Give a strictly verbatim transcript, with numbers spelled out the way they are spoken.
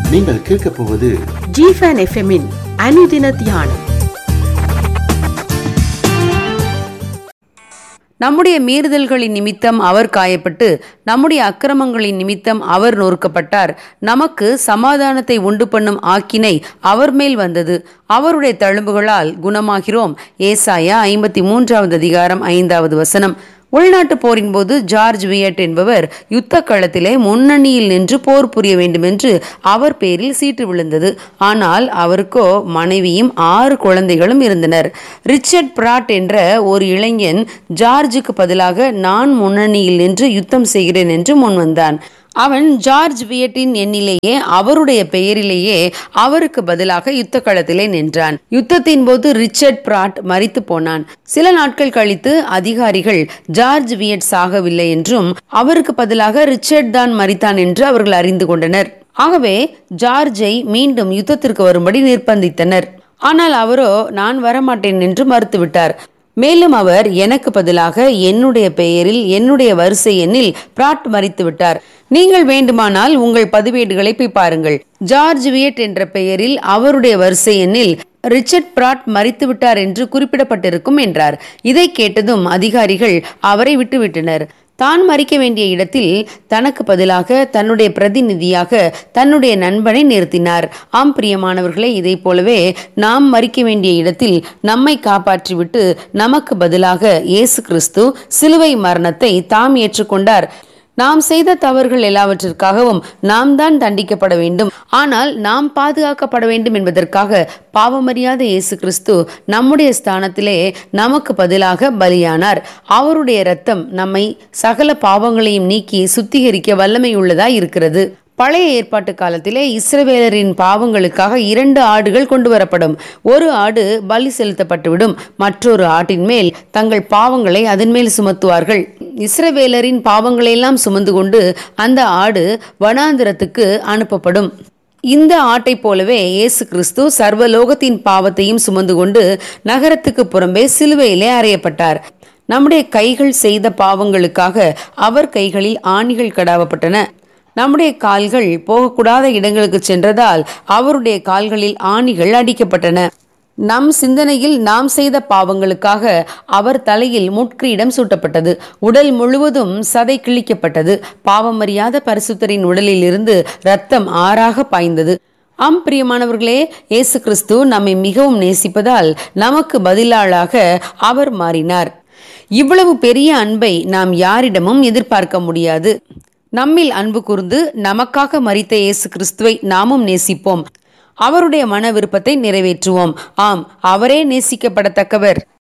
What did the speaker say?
நீங்கள் கேட்கப் போவது ஜிஃபன் எஃப்எம்மின் அனுதின தியானம். நம்முடைய மீறுதல்களின் நிமித்தம் அவர் காயப்பட்டு, நம்முடைய அக்கிரமங்களின் நிமித்தம் அவர் நொறுக்கப்பட்டார். நமக்கு சமாதானத்தை உண்டு பண்ணும் ஆக்கினை அவர் மேல் வந்தது. அவருடைய தழும்புகளால் குணமாகிறோம். ஏசாயா ஐம்பத்தி மூன்றாவது அதிகாரம் ஐந்தாவது வசனம். உள்நாட்டு போரின் போது ஜார்ஜ் வியட் என்பவர் யுத்த களத்திலே முன்னணியில் நின்று போர் புரிய வேண்டுமென்று அவர் பேரில் சீட்டு விழுந்தது. ஆனால் அவருக்கோ மனைவியும் ஆறு குழந்தைகளும் இருந்தனர். ரிச்சர்ட் பிராட் என்ற ஒரு இளைஞன் ஜார்ஜுக்கு பதிலாக நான் முன்னணியில் நின்று யுத்தம் செய்கிறேன் என்று முன்வந்தான். அவன் ஜார்ஜ் வியட்டின் எண்ணிலேயே அவருடைய பெயரிலேயே அவருக்கு பதிலாக யுத்த களத்திலே நின்றான். யுத்தத்தின் போது ரிச்சர்ட் பிராட் மரித்து போனான். சில நாட்கள் கழித்து அதிகாரிகள் ஜார்ஜ் வியட் சாகவில்லை என்றும் அவருக்கு பதிலாக ரிச்சர்ட் தான் மரித்தான் என்று அவர்கள் அறிந்து கொண்டனர். ஆகவே ஜார்ஜை மீண்டும் யுத்தத்திற்கு வரும்படி நிர்பந்தித்தனர். ஆனால் அவரோ நான் வரமாட்டேன் என்று மறுத்துவிட்டார். மேலும் அவர் எனக்கு பதிலாக என்னுடைய பெயரில் என்னுடைய வரிசை எண்ணில் பிராட் மரித்து விட்டார். நீங்கள் வேண்டுமானால் உங்கள் பதிவேடுகளை போய் பாருங்கள். ஜார்ஜ் வியட் என்ற பெயரில் அவருடைய வரிசை எண்ணில் ரிச்சர்ட் பிராட் மரித்து விட்டார் என்று குறிப்பிடப்பட்டிருக்கும் என்றார். இதை கேட்டதும் அதிகாரிகள் அவரை விட்டுவிட்டனர். தான் மறிக்க வேண்டிய இடத்தில் தனக்கு பதிலாக தன்னுடைய பிரதிநிதியாக தன்னுடைய நண்பனை நிறுத்தினார். ஆம் பிரியமானவர்களே, இதை போலவே நாம் மறிக்க வேண்டிய இடத்தில் நம்மை காப்பாற்றிவிட்டு நமக்கு பதிலாக இயேசு கிறிஸ்து சிலுவை மரணத்தை தாம் ஏற்றுக்கொண்டார். நாம் செய்த தவறுகள் எல்லாவற்றிற்காகவும் நாம் தான் தண்டிக்கப்பட வேண்டும். ஆனால் நாம் பாதுகாக்கப்பட வேண்டும் என்பதற்காக பாவமறியாத இயேசு கிறிஸ்து நம்முடைய ஸ்தானத்திலே நமக்கு பதிலாக பலியானார். அவருடைய இரத்தம் நம்மை சகல பாவங்களையும் நீக்கி சுத்திகரிக்க வல்லமை உள்ளதாய் இருக்கிறது. பழைய ஏற்பாட்டு காலத்திலே இஸ்ரவேலரின் பாவங்களுக்காக இரண்டு ஆடுகள் கொண்டு வரப்படும். ஒரு ஆடு பலி செலுத்தப்பட்டுவிடும். மற்றொரு ஆட்டின் மேல் தங்கள் பாவங்களை அதன் மேல் சுமத்துவார்கள். இஸ்ரவேலரின் பாவங்களையெல்லாம் சுமந்து கொண்டு அந்த ஆடு வனாந்திரத்துக்கு அனுப்பப்படும். இந்த ஆட்டை போலவே இயேசு கிறிஸ்து சர்வலோகத்தின் பாவத்தையும் சுமந்து கொண்டு நகரத்துக்கு புறம்பே சிலுவையிலே அறையப்பட்டார். நம்முடைய கைகள் செய்த பாவங்களுக்காக அவர் கைகளில் ஆணிகள் கடாவப்பட்டன. நம்முடைய கால்கள் போகக்கூடாத இடங்களுக்கு சென்றதால் அவருடைய கால்களில் ஆணிகள் அடிக்கப்பட்டன. நம் சிந்தனையில் நாம் செய்த பாவங்களுக்காக அவர் தலையில் முட்கிரீடம் சூட்டப்பட்டது. உடல் முழுவதும் சதை கிழிக்கப்பட்டது. பாவமறியாத பரிசுத்தரின் உடலில் இருந்து இரத்தம் ஆறாக பாய்ந்தது. ஆம் பிரியமானவர்களே, இயேசு கிறிஸ்து நம்மை மிகவும் நேசிப்பதால் நமக்கு பதிலாளாக அவர் மாறினார். இவ்வளவு பெரிய அன்பை நாம் யாரிடமும் எதிர்பார்க்க முடியாது. நம்மில் அன்பு கூர்ந்து நமக்காக மரித்த இயேசு கிறிஸ்துவை நாமும் நேசிப்போம். அவருடைய மன விருப்பத்தை நிறைவேற்றுவோம். ஆம், அவரே நேசிக்கப்படத்தக்கவர்.